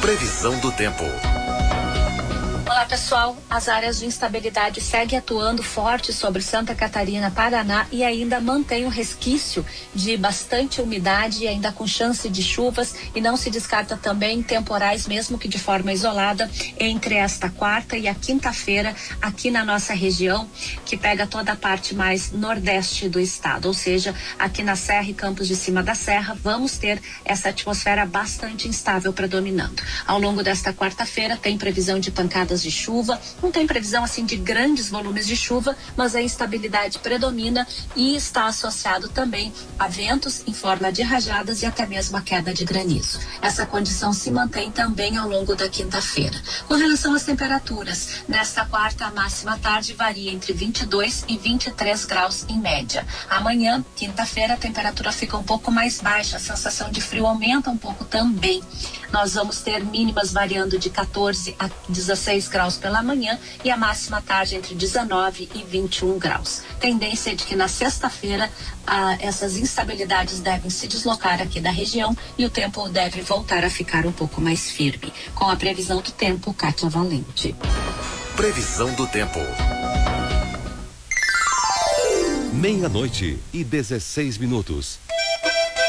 Previsão do tempo. Olá pessoal, as áreas de instabilidade seguem atuando forte sobre Santa Catarina, Paraná e ainda mantém o resquício de bastante umidade e ainda com chance de chuvas, e não se descarta também temporais, mesmo que de forma isolada, entre esta quarta e a quinta-feira aqui na nossa região, que pega toda a parte mais nordeste do estado, ou seja, aqui na Serra e Campos de Cima da Serra, vamos ter essa atmosfera bastante instável predominando. Ao longo desta quarta-feira tem previsão de pancadas de chuva, não tem previsão assim de grandes volumes de chuva, mas a instabilidade predomina e está associado também a ventos em forma de rajadas e até mesmo a queda de granizo. Essa condição se mantém também ao longo da quinta-feira. Com relação às temperaturas, nesta quarta a máxima à tarde varia entre 22 e 23 graus em média. Amanhã, quinta-feira, a temperatura fica um pouco mais baixa, a sensação de frio aumenta um pouco também. Nós vamos ter mínimas variando de 14 a 16 graus pela manhã e a máxima à tarde entre 19 e 21 graus. Tendência é de que na sexta-feira essas instabilidades devem se deslocar aqui da região e o tempo deve voltar a ficar um pouco mais firme. Com a previsão do tempo, Kátia Valente. Previsão do tempo. 00:16.